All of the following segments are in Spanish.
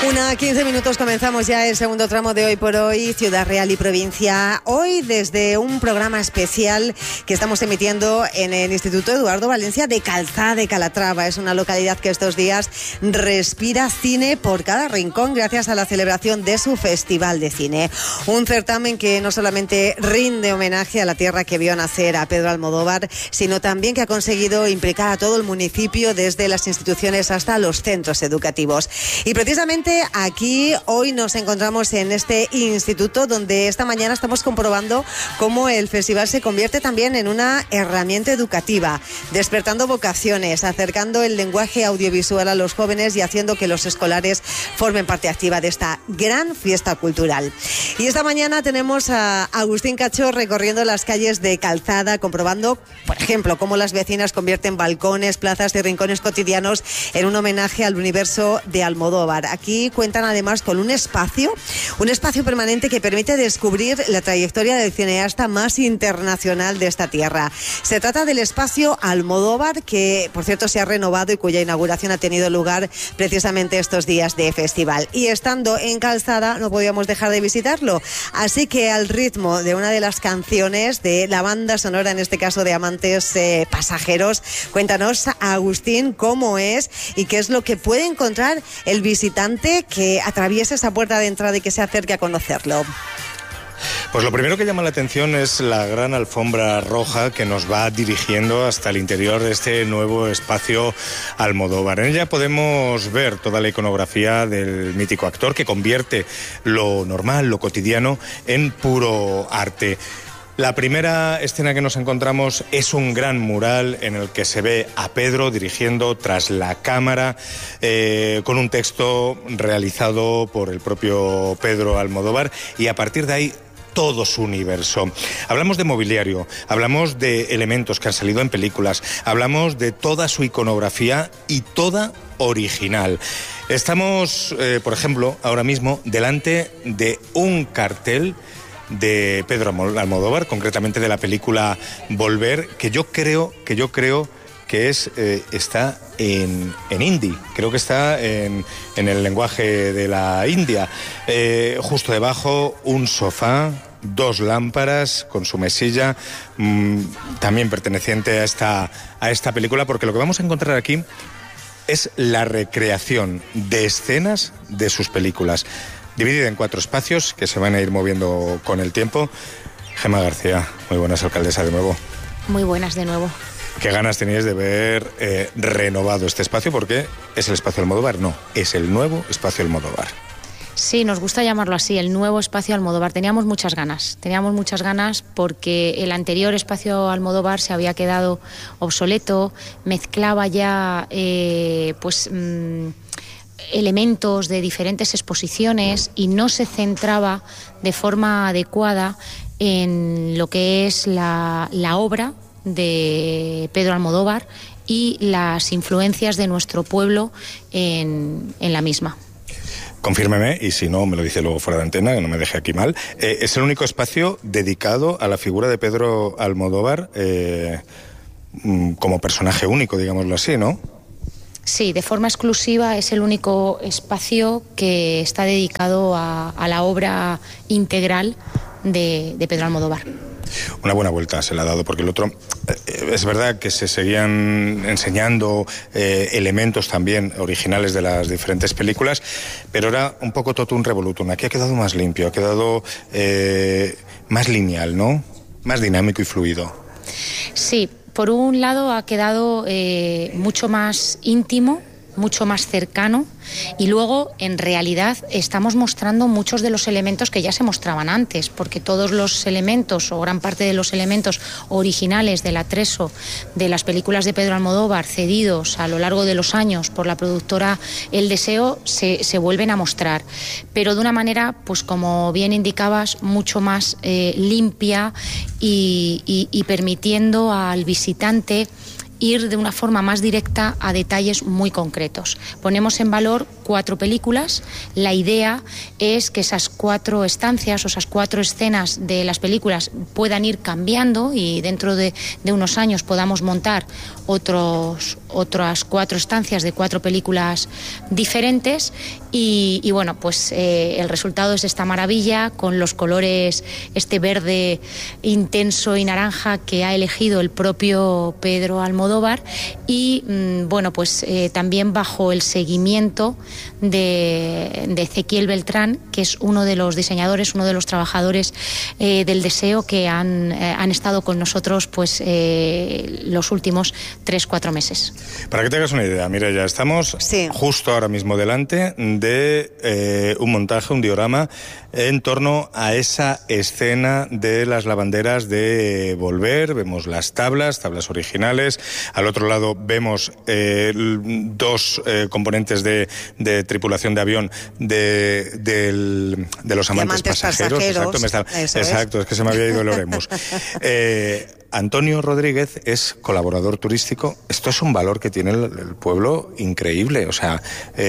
1:15 minutos, comenzamos ya el segundo tramo de Hoy por Hoy, Ciudad Real y Provincia. Hoy desde un programa especial que estamos emitiendo en el Instituto Eduardo Valencia de Calzada de Calatrava. Es una localidad que estos días respira cine por cada rincón gracias a la celebración de su Festival de Cine. Un certamen que no solamente rinde homenaje a la tierra que vio nacer a Pedro Almodóvar, sino también que ha conseguido implicar a todo el municipio, desde las instituciones hasta los centros educativos. Y precisamente aquí hoy nos encontramos en este instituto donde esta mañana estamos comprobando cómo el festival se convierte también en una herramienta educativa, despertando vocaciones, acercando el lenguaje audiovisual a los jóvenes y haciendo que los escolares formen parte activa de esta gran fiesta cultural. Y esta mañana tenemos a Agustín Cacho recorriendo las calles de Calzada, comprobando, por ejemplo, cómo las vecinas convierten balcones, plazas y rincones cotidianos en un homenaje al universo de Almodóvar. Aquí cuentan además con un espacio permanente que permite descubrir la trayectoria del cineasta más internacional de esta tierra. Se trata del espacio Almodóvar, que por cierto se ha renovado y cuya inauguración ha tenido lugar precisamente estos días de festival. Y estando en Calzada no podíamos dejar de visitarlo, así que al ritmo de una de las canciones de la banda sonora, en este caso de Amantes Pasajeros, cuéntanos, Agustín, cómo es y qué es lo que puede encontrar el visitante que atraviese esa puerta de entrada y que se acerque a conocerlo. Pues lo primero que llama la atención es la gran alfombra roja que nos va dirigiendo hasta el interior de este nuevo espacio Almodóvar. En ella podemos ver toda la iconografía del mítico actor, que convierte lo normal, lo cotidiano, en puro arte. La primera escena que nos encontramos es un gran mural en el que se ve a Pedro dirigiendo tras la cámara, con un texto realizado por el propio Pedro Almodóvar, y a partir de ahí todo su universo. Hablamos de mobiliario, hablamos de elementos que han salido en películas, hablamos de toda su iconografía y toda original. Estamos, por ejemplo, ahora mismo delante de un cartel de Pedro Almodóvar, concretamente de la película Volver, que yo creo que está en hindi, creo que está en el lenguaje de la India. Justo debajo un sofá, dos lámparas con su mesilla, también perteneciente a esta película, porque lo que vamos a encontrar aquí es la recreación de escenas de sus películas, dividida en 4 espacios que se van a ir moviendo con el tiempo. Gemma García, muy buenas, alcaldesa, de nuevo. Muy buenas de nuevo. ¿Qué ganas teníais de ver renovado este espacio? Porque es el espacio Almodóvar, no, es el nuevo espacio Almodóvar. Sí, nos gusta llamarlo así, el nuevo espacio Almodóvar. Teníamos muchas ganas porque el anterior espacio Almodóvar se había quedado obsoleto, mezclaba ya elementos de diferentes exposiciones y no se centraba de forma adecuada en lo que es la obra de Pedro Almodóvar y las influencias de nuestro pueblo en la misma. Confírmeme, y si no me lo dice luego fuera de antena, que no me deje aquí mal. Es el único espacio dedicado a la figura de Pedro Almodóvar como personaje único, digámoslo así, ¿no? Sí, de forma exclusiva es el único espacio que está dedicado a la obra integral de Pedro Almodóvar. Una buena vuelta se le ha dado, porque el otro, es verdad que se seguían enseñando elementos también originales de las diferentes películas, pero era un poco totum revolutum. Aquí ha quedado más limpio, ha quedado más lineal, ¿no? Más dinámico y fluido. Sí, por un lado ha quedado mucho más íntimo, mucho más cercano, y luego en realidad estamos mostrando muchos de los elementos que ya se mostraban antes, porque todos los elementos o gran parte de los elementos originales del atrezo de las películas de Pedro Almodóvar, cedidos a lo largo de los años por la productora El Deseo, se vuelven a mostrar, pero de una manera, pues como bien indicabas, mucho más limpia y permitiendo al visitante ir de una forma más directa a detalles muy concretos. Ponemos en valor 4 películas. La idea es que esas 4 estancias o esas 4 escenas de las películas puedan ir cambiando y dentro de unos años podamos montar otras 4 estancias de 4 películas diferentes y bueno, pues el resultado es esta maravilla con los colores, este verde intenso y naranja que ha elegido el propio Pedro Almodóvar y bueno, pues también bajo el seguimiento de Ezequiel Beltrán, que es uno de los diseñadores, uno de los trabajadores del deseo que han estado con nosotros pues los últimos 3-4 meses. Para que te hagas una idea, Mireia, estamos justo ahora mismo delante de un montaje, un diorama en torno a esa escena de las lavanderas de Volver. Vemos las tablas originales. Al otro lado vemos 2 componentes de tripulación de avión de los amantes pasajeros. Exacto, es que se me había ido el Oremus. Antonio Rodríguez es colaborador turístico. Esto es un valor que tiene el pueblo increíble. O sea,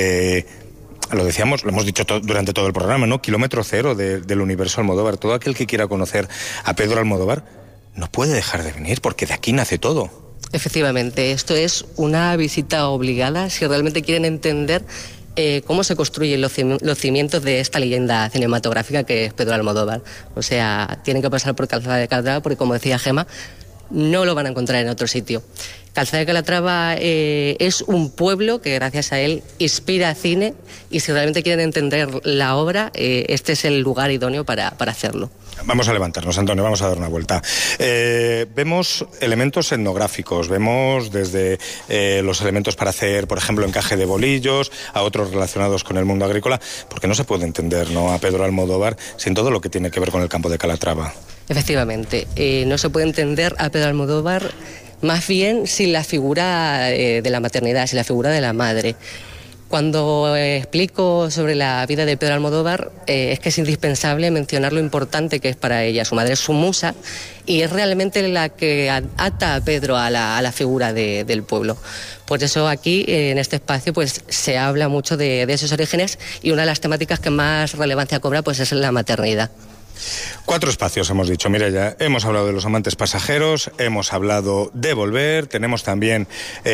lo decíamos, lo hemos dicho durante todo el programa, ¿no? Kilómetro cero del universo Almodóvar. Todo aquel que quiera conocer a Pedro Almodóvar no puede dejar de venir porque de aquí nace todo. Efectivamente, esto es una visita obligada si realmente quieren entender cómo se construyen los cimientos de esta leyenda cinematográfica que es Pedro Almodóvar. O sea, tienen que pasar por Calzada de Calatrava porque, como decía Gema, no lo van a encontrar en otro sitio. Calzada de Calatrava es un pueblo que gracias a él inspira cine y si realmente quieren entender la obra, este es el lugar idóneo para hacerlo. Vamos a levantarnos, Antonio, vamos a dar una vuelta. Vemos elementos etnográficos, vemos desde los elementos para hacer, por ejemplo, encaje de bolillos, a otros relacionados con el mundo agrícola, porque no se puede entender, ¿no?, a Pedro Almodóvar sin todo lo que tiene que ver con el campo de Calatrava. Efectivamente, no se puede entender a Pedro Almodóvar más bien sin la figura de la maternidad, sin la figura de la madre. Cuando explico sobre la vida de Pedro Almodóvar, es que es indispensable mencionar lo importante que es para ella. Su madre es su musa y es realmente la que ata a Pedro a la figura del pueblo. Por eso aquí, en este espacio, pues se habla mucho de esos orígenes y una de las temáticas que más relevancia cobra pues es la maternidad. 4 espacios hemos dicho, Mireia. Hemos hablado de los amantes pasajeros, hemos hablado de Volver, tenemos también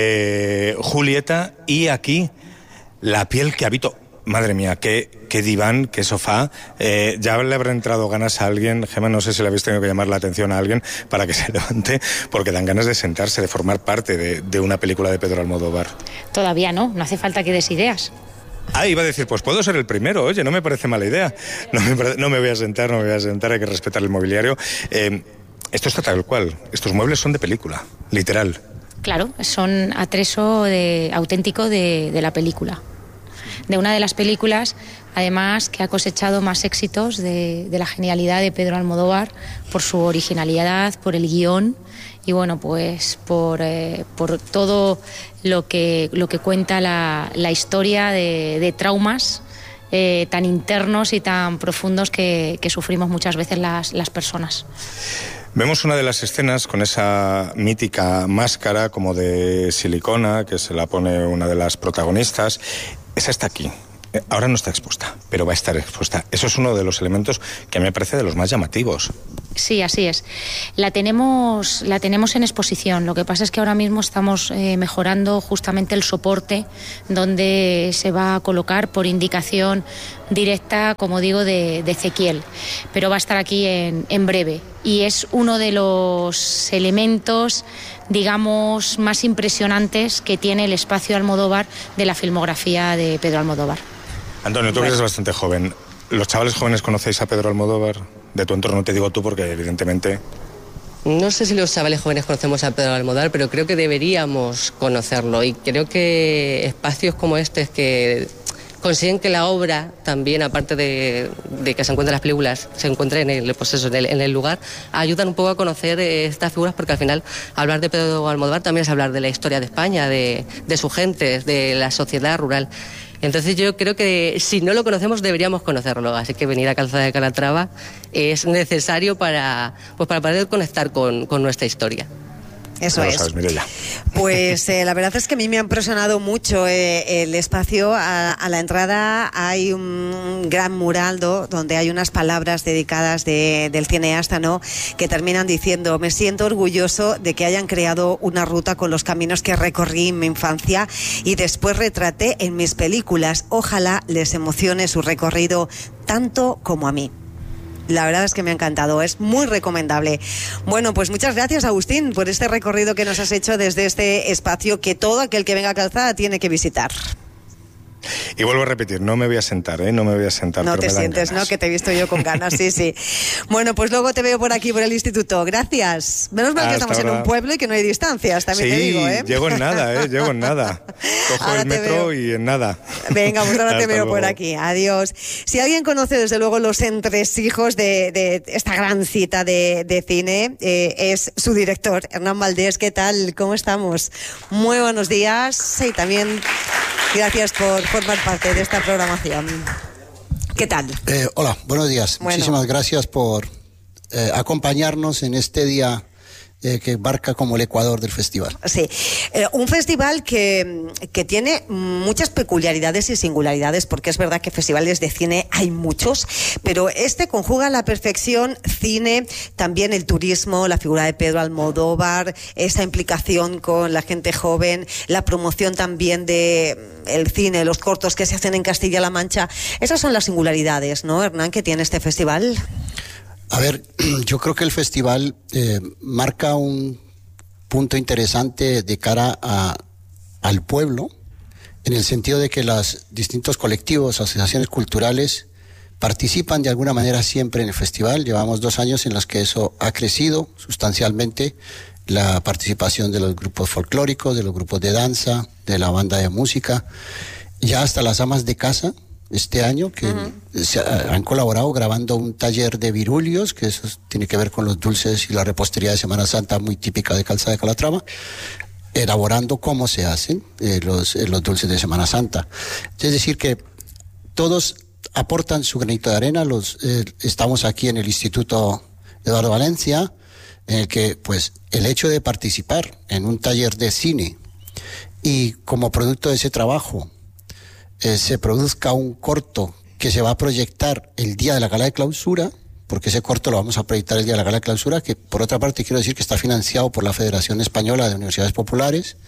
Julieta y aquí La piel que habito. Madre mía, qué diván, qué sofá. Ya le habrá entrado ganas a alguien, Gema, no sé si le habéis tenido que llamar la atención a alguien para que se levante, porque dan ganas de sentarse, de formar parte de una película de Pedro Almodóvar. Todavía no hace falta que des ideas. Iba a decir, pues puedo ser el primero, oye, no me parece mala idea. No me voy a sentar, hay que respetar el mobiliario. Esto está tal cual, estos muebles son de película, literal. Claro, son atrezo auténtico de la película. De una de las películas, además, que ha cosechado más éxitos de la genialidad de Pedro Almodóvar por su originalidad, por el guión y bueno, pues por todo lo que cuenta la historia de traumas tan internos y tan profundos que sufrimos muchas veces las personas. Vemos una de las escenas con esa mítica máscara como de silicona que se la pone una de las protagonistas. Esa está aquí. Ahora no está expuesta, pero va a estar expuesta. Eso es uno de los elementos que a mí me parece de los más llamativos. Sí, así es. La tenemos en exposición. Lo que pasa es que ahora mismo estamos mejorando justamente el soporte donde se va a colocar por indicación directa, como digo, de Ezequiel. Pero va a estar aquí en breve. Y es uno de los elementos, digamos, más impresionantes que tiene el espacio Almodóvar de la filmografía de Pedro Almodóvar. Antonio, tú que eres bastante joven. ¿Los chavales jóvenes conocéis a Pedro Almodóvar? De tu entorno te digo tú porque evidentemente... No sé si los chavales jóvenes conocemos a Pedro Almodóvar, pero creo que deberíamos conocerlo y creo que espacios como este que consiguen que la obra también, aparte de que se encuentren las películas, se encuentre en el lugar, ayudan un poco a conocer estas figuras porque al final hablar de Pedro Almodóvar también es hablar de la historia de España, de su gente, de la sociedad rural. Entonces yo creo que si no lo conocemos deberíamos conocerlo, así que venir a Calzada de Calatrava es necesario para poder conectar con nuestra historia. Eso ya es. lo sabes, Mireia. Pues la verdad es que a mí me ha impresionado mucho el espacio. A la entrada hay un gran mural donde hay unas palabras dedicadas del cineasta, ¿no?, que terminan diciendo: me siento orgulloso de que hayan creado una ruta con los caminos que recorrí en mi infancia y después retraté en mis películas. Ojalá les emocione su recorrido tanto como a mí. La verdad es que me ha encantado, es muy recomendable. Bueno, pues muchas gracias, Agustín, por este recorrido que nos has hecho desde este espacio que todo aquel que venga a Calzada tiene que visitar. Y vuelvo a repetir, no me voy a sentar, no me voy a sentar. No pero te me dan sientes, ganas. ¿no? Que te he visto yo con ganas, sí, sí. Bueno, pues luego te veo por aquí, por el instituto. Gracias. Menos mal que Hasta estamos en ahora. un pueblo y que no hay distancias, también Sí, te digo, ¿eh? llego en nada, llego en nada. Cojo Ahora el te metro veo. y en nada. Venga, pues ahora te Hasta veo por luego. aquí. Adiós. Si alguien conoce, desde luego, los entresijos de esta gran cita de cine, es su director, Hernán Valdés. ¿Qué tal? ¿Cómo estamos? Muy buenos días y también gracias por formar parte de esta programación. ¿Qué tal? Hola, buenos días. Bueno. Muchísimas gracias por acompañarnos en este día que marca como el Ecuador del festival. Sí, un festival que tiene muchas peculiaridades y singularidades, porque es verdad que festivales de cine hay muchos, pero este conjuga a la perfección cine, también el turismo, la figura de Pedro Almodóvar, esa implicación con la gente joven, la promoción también de el cine, los cortos que se hacen en Castilla-La Mancha. Esas son las singularidades, ¿no, Hernán, que tiene este festival? A ver, yo creo que el festival marca un punto interesante de cara al pueblo, en el sentido de que los distintos colectivos, asociaciones culturales participan de alguna manera siempre en el festival. Llevamos 2 años en los que eso ha crecido sustancialmente, la participación de los grupos folclóricos, de los grupos de danza, de la banda de música, ya hasta las amas de casa este año que han colaborado grabando un taller de virulios, que eso tiene que ver con los dulces y la repostería de Semana Santa muy típica de Calzada de Calatrava, elaborando cómo se hacen los dulces de Semana Santa. Es decir, que todos aportan su granito de arena. Estamos aquí en el Instituto Eduardo Valencia, en el que pues el hecho de participar en un taller de cine y como producto de ese trabajo se produzca un corto que se va a proyectar el día de la gala de clausura, porque ese corto lo vamos a proyectar el día de la gala de clausura, que por otra parte quiero decir que está financiado por la Federación Española de Universidades Populares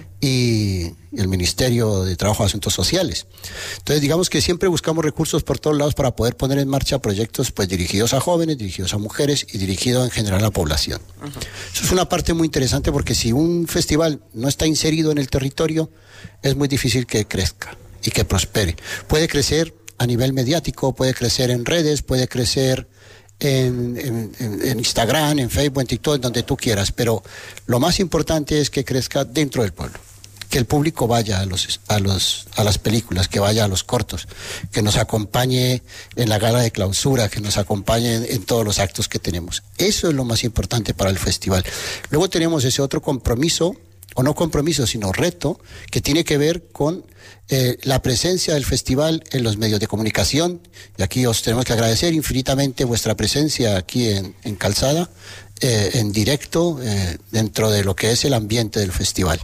y el Ministerio de Trabajo y Asuntos Sociales. Entonces digamos que siempre buscamos recursos por todos lados para poder poner en marcha proyectos pues dirigidos a jóvenes, dirigidos a mujeres y dirigidos en general a la población. Eso es una parte muy interesante, porque si un festival no está inserido en el territorio, es muy difícil que crezca y que prospere. Puede crecer a nivel mediático, puede crecer en redes, puede crecer en Instagram, en Facebook, en TikTok, en donde tú quieras, pero lo más importante es que crezca dentro del pueblo, que el público vaya a las películas, que vaya a los cortos, que nos acompañe en la gala de clausura, que nos acompañe en todos los actos que tenemos. Eso es lo más importante para el festival. Luego tenemos ese otro compromiso, o no compromiso, sino reto, que tiene que ver con la presencia del festival en los medios de comunicación, y aquí os tenemos que agradecer infinitamente vuestra presencia aquí en Calzada, en directo, dentro de lo que es el ambiente del festival.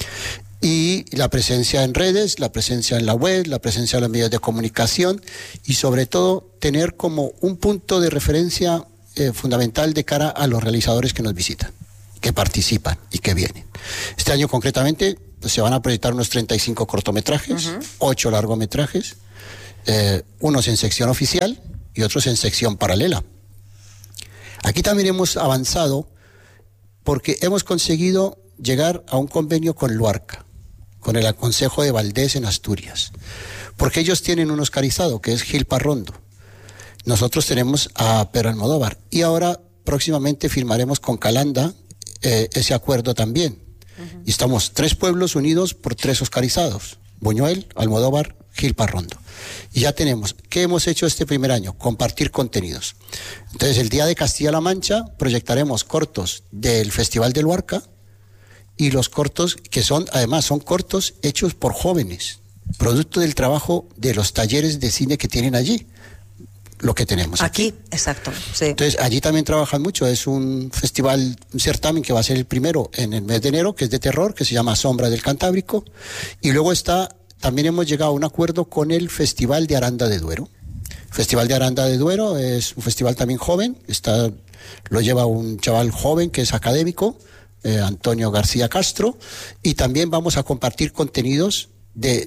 Y la presencia en redes, la presencia en la web, la presencia en los medios de comunicación, y sobre todo tener como un punto de referencia fundamental de cara a los realizadores que nos visitan, que participan y que vienen. Este año concretamente pues, se van a proyectar unos 35 cortometrajes, 8 largometrajes, unos en sección oficial y otros en sección paralela. Aquí también hemos avanzado porque hemos conseguido llegar a un convenio con Luarca, con el Consejo de Valdés en Asturias, porque ellos tienen un oscarizado que es Gil Parrondo. Nosotros tenemos a Pedro Almodóvar y ahora próximamente firmaremos con Calanda ese acuerdo también. Y estamos 3 pueblos unidos por 3 oscarizados: Buñuel, Almodóvar, Gil Parrondo. Y ya tenemos, ¿qué hemos hecho este primer año? Compartir contenidos. Entonces el día de Castilla-La Mancha proyectaremos cortos del Festival de Luarca, y los cortos que además son cortos hechos por jóvenes, producto del trabajo de los talleres de cine que tienen allí. lo que tenemos aquí. Exacto, sí. Entonces, allí también trabajan mucho. Es un festival, un certamen que va a ser el primero en el mes de enero, que es de terror, que se llama Sombra del Cantábrico. Y luego también hemos llegado a un acuerdo con el Festival de Aranda de Duero. Festival de Aranda de Duero es un festival también joven, lo lleva un chaval joven que es académico, Antonio García Castro, y también vamos a compartir contenidos de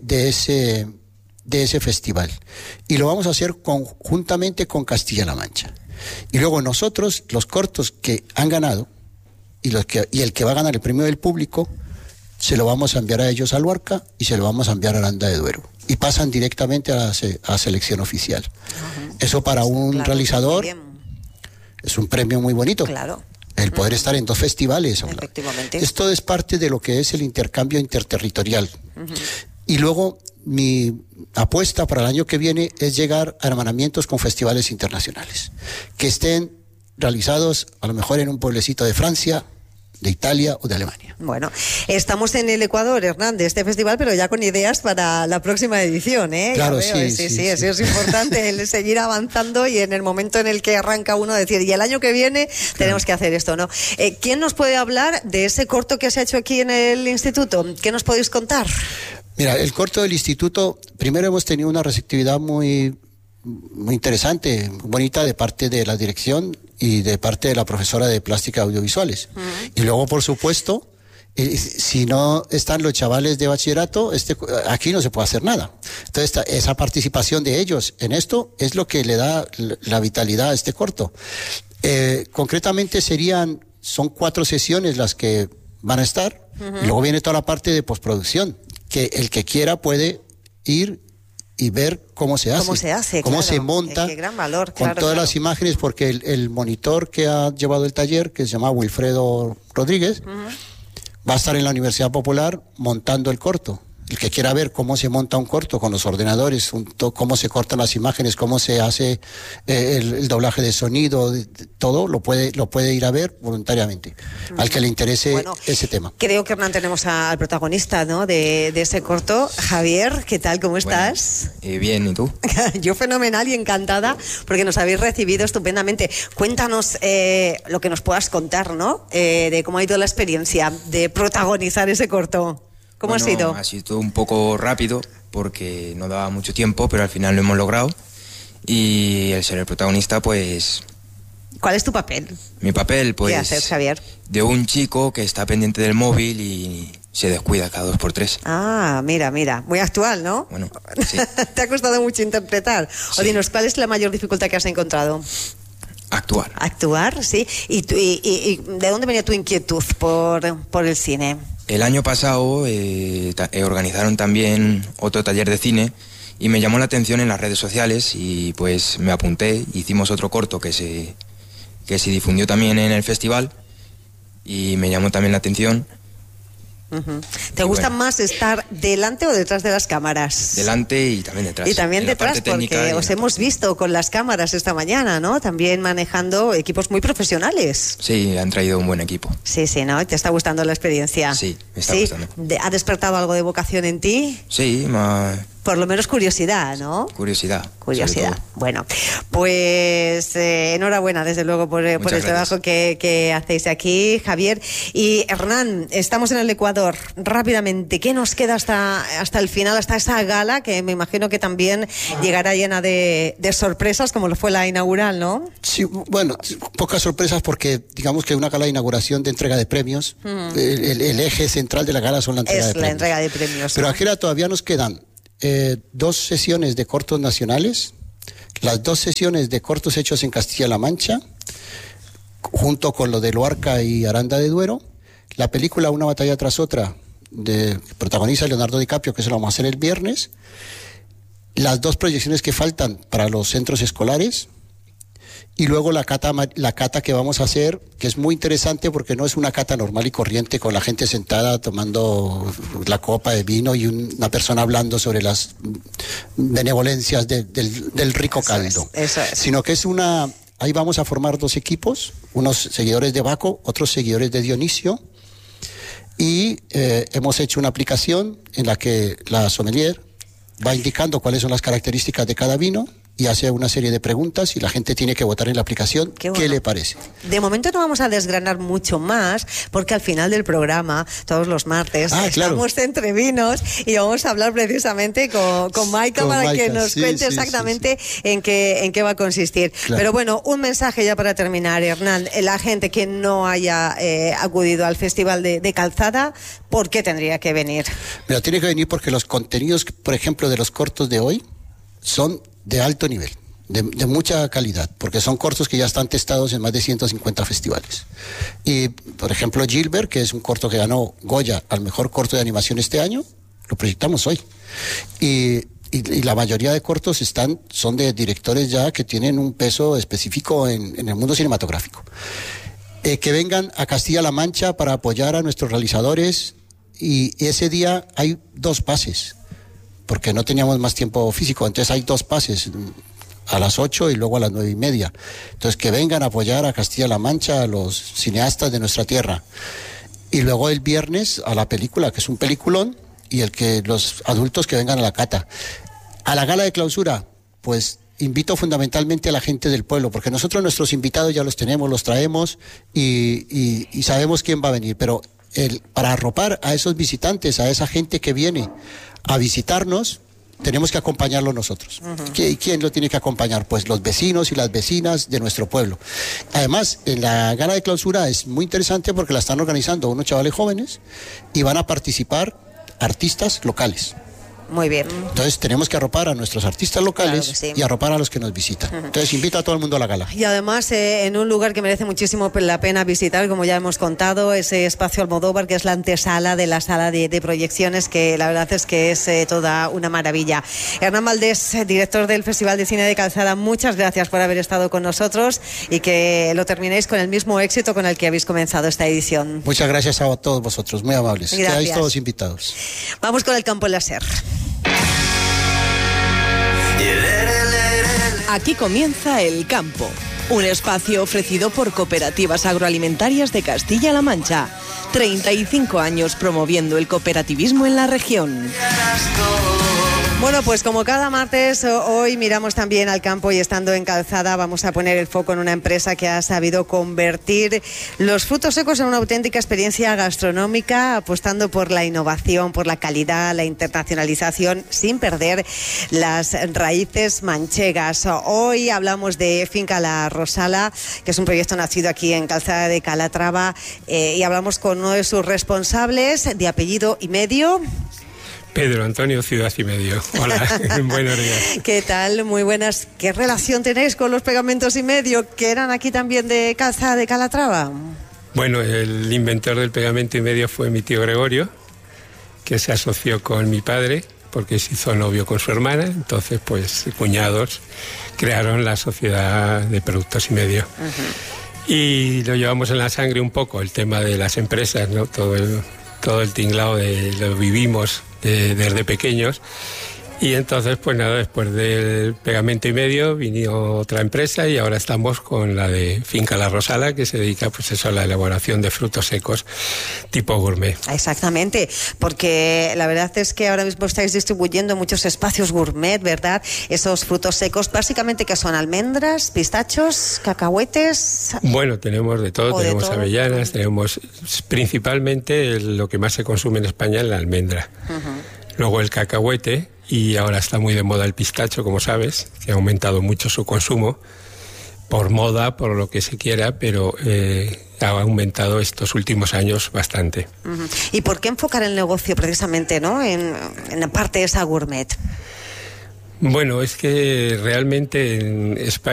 ese festival. Y lo vamos a hacer conjuntamente con Castilla-La Mancha. Y luego nosotros, los cortos que han ganado, y el que va a ganar el premio del público, se lo vamos a enviar a ellos a Luarca y se lo vamos a enviar a Aranda de Duero. Y pasan directamente a selección oficial. Eso para un realizador es un premio muy bonito. Claro. El poder estar en 2 festivales. Efectivamente. Esto es parte de lo que es el intercambio interterritorial. Y luego mi apuesta para el año que viene es llegar a hermanamientos con festivales internacionales, que estén realizados a lo mejor en un pueblecito de Francia, de Italia o de Alemania. Bueno, estamos en el Ecuador, Hernán, de este festival, pero ya con ideas para la próxima edición, ¿eh? Claro, sí, eso es importante, el seguir avanzando y en el momento en el que arranca uno decir, y el año que viene tenemos que hacer esto, ¿no? ¿Quién nos puede hablar de ese corto que se ha hecho aquí en el instituto? ¿Qué nos podéis contar? Mira, el corto del instituto, primero hemos tenido una receptividad muy interesante, muy bonita de parte de la dirección y de parte de la profesora de plástica audiovisuales. Y luego, por supuesto, si no están los chavales de bachillerato, aquí no se puede hacer nada. Entonces, esa participación de ellos en esto es lo que le da la vitalidad a este corto. Concretamente son 4 sesiones las que van a estar, y luego viene toda la parte de postproducción, que el que quiera puede ir y ver cómo se hace, cómo se monta, qué gran valor, con todas las imágenes, porque el monitor que ha llevado el taller, que se llama Wilfredo Rodríguez, va a estar en la Universidad Popular montando el corto. El que quiera ver cómo se monta un corto con los ordenadores, cómo se cortan las imágenes, cómo se hace el doblaje de sonido, todo lo puede ir a ver voluntariamente, al que le interese ese tema. Creo que, Hernán, tenemos al protagonista, ¿no?, de ese corto. Javier, ¿qué tal? ¿Cómo estás? Bien, ¿y tú? Yo fenomenal y encantada, porque nos habéis recibido estupendamente. Cuéntanos lo que nos puedas contar, ¿no?, de cómo ha ido la experiencia de protagonizar ese corto. ¿Cómo ha sido? Ha sido un poco rápido porque no daba mucho tiempo, pero al final lo hemos logrado. Y el ser el protagonista, pues... ¿Cuál es tu papel? Mi papel, pues... ¿Qué haces, Javier? De un chico que está pendiente del móvil y se descuida cada 2 por 3. Ah, mira. Muy actual, ¿no? Bueno, sí. ¿Te ha costado mucho interpretar? Sí. O dinos, ¿cuál es la mayor dificultad que has encontrado? Actuar. Actuar, sí. ¿Y de dónde venía tu inquietud por el cine? El año pasado organizaron también otro taller de cine y me llamó la atención en las redes sociales y pues me apunté, hicimos otro corto que se difundió también en el festival y me llamó también la atención. ¿Te gusta más estar delante o detrás de las cámaras? Delante y también detrás. Y también detrás, porque os hemos visto con las cámaras esta mañana, ¿no? También manejando equipos muy profesionales. Sí, han traído un buen equipo. Sí, ¿no? ¿Te está gustando la experiencia? Sí, me está gustando. ¿Ha despertado algo de vocación en ti? Sí, por lo menos curiosidad, ¿no? Curiosidad. Bueno, pues enhorabuena, desde luego, por el trabajo que hacéis aquí, Javier. Y Hernán, estamos en el Ecuador. Rápidamente, ¿qué nos queda hasta el final, hasta esa gala, que me imagino que también llegará llena de sorpresas, como lo fue la inaugural, ¿no? Sí, bueno, pocas sorpresas porque digamos que una gala de inauguración de entrega de premios, el eje central de la gala son la entrega de premios. Pero aquí todavía nos quedan 2 sesiones de cortos nacionales, las 2 sesiones de cortos hechos en Castilla-La Mancha, junto con lo de Luarca y Aranda de Duero, la película Una batalla tras otra, que protagoniza Leonardo DiCaprio, que se lo vamos a hacer el viernes, las 2 proyecciones que faltan para los centros escolares, y luego la cata que vamos a hacer, que es muy interesante porque no es una cata normal y corriente con la gente sentada tomando la copa de vino y una persona hablando sobre las benevolencias del rico caldo. Eso es. Sino que ahí vamos a formar 2 equipos, unos seguidores de Baco, otros seguidores de Dionisio, y hemos hecho una aplicación en la que la sommelier va indicando cuáles son las características de cada vino y hace una serie de preguntas y la gente tiene que votar en la aplicación. Qué bueno. ¿Qué le parece? De momento no vamos a desgranar mucho más, porque al final del programa, todos los martes, estamos entre vinos y vamos a hablar precisamente con Maika para que nos cuente exactamente en qué va a consistir. Claro. Pero bueno, un mensaje ya para terminar, Hernán. La gente que no haya acudido al Festival de Calzada, ¿por qué tendría que venir? Mira, tiene que venir porque los contenidos, por ejemplo, de los cortos de hoy son de alto nivel, de mucha calidad, porque son cortos que ya están testados en más de 150 festivales. Y, por ejemplo, Gilbert, que es un corto que ganó Goya al mejor corto de animación este año, lo proyectamos hoy. Y la mayoría de cortos son de directores ya que tienen un peso específico en el mundo cinematográfico. Que vengan a Castilla-La Mancha para apoyar a nuestros realizadores, y ese día hay 2 pases, porque no teníamos más tiempo físico, entonces hay 2 pases, a las 8 y luego a las 9:30. Entonces que vengan a apoyar a Castilla-La Mancha, a los cineastas de nuestra tierra. Y luego el viernes a la película, que es un peliculón, y los adultos que vengan a la cata. A la gala de clausura, pues invito fundamentalmente a la gente del pueblo, porque nosotros nuestros invitados ya los tenemos, los traemos y sabemos quién va a venir, pero para arropar a esos visitantes, a esa gente que viene a visitarnos, tenemos que acompañarlo nosotros. ¿Y quién lo tiene que acompañar? Pues los vecinos y las vecinas de nuestro pueblo. Además, en la gala de clausura es muy interesante porque la están organizando unos chavales jóvenes y van a participar artistas locales. Muy bien. Entonces tenemos que arropar a nuestros artistas locales, y arropar a los que nos visitan. Entonces invito a todo el mundo a la gala. Y además en un lugar que merece muchísimo la pena visitar, como ya hemos contado, ese espacio Almodóvar, que es la antesala de la sala de proyecciones, que la verdad es que es toda una maravilla. Hernán Valdés, director del Festival de Cine de Calzada, muchas gracias por haber estado con nosotros y que lo terminéis con el mismo éxito con el que habéis comenzado esta edición. Muchas gracias a todos vosotros, muy amables. Gracias. Quedáis todos invitados. Vamos con el campo láser. Aquí comienza El Campo, un espacio ofrecido por Cooperativas Agroalimentarias de Castilla-La Mancha. 35 años promoviendo el cooperativismo en la región. Bueno, pues como cada martes, hoy miramos también al campo y estando en Calzada vamos a poner el foco en una empresa que ha sabido convertir los frutos secos en una auténtica experiencia gastronómica, apostando por la innovación, por la calidad, la internacionalización, sin perder las raíces manchegas. Hoy hablamos de Finca La Rosala, que es un proyecto nacido aquí en Calzada de Calatrava, y hablamos con uno de sus responsables, de apellido y medio. Pedro Antonio Ciudad y Medio. Hola, buenos días. ¿Qué tal? Muy buenas. ¿Qué relación tenéis con los Pegamentos y Medio, que eran aquí también de Calzada de Calatrava? Bueno, el inventor del pegamento y medio fue mi tío Gregorio, que se asoció con mi padre porque se hizo novio con su hermana. Entonces, pues, cuñados crearon la sociedad de productos y medio. Y lo llevamos en la sangre un poco, el tema de las empresas, ¿no? Todo el tinglado lo vivimos desde pequeños. Y entonces, pues nada, después del pegamento y medio vino otra empresa y ahora estamos con la de Finca La Rosala, que se dedica pues eso a la elaboración de frutos secos tipo gourmet. Exactamente, porque la verdad es que ahora mismo estáis distribuyendo muchos espacios gourmet, ¿verdad? Esos frutos secos, básicamente, que son almendras, pistachos, cacahuetes. Bueno, tenemos de todo, tenemos avellanas, tenemos principalmente lo que más se consume en España es la almendra. Luego el cacahuete, y ahora está muy de moda el pistacho, como sabes, que ha aumentado mucho su consumo, por moda, por lo que se quiera, pero ha aumentado estos últimos años bastante. ¿Y por qué enfocar el negocio precisamente, ¿no?, en la parte esa gourmet? Bueno, es que realmente en España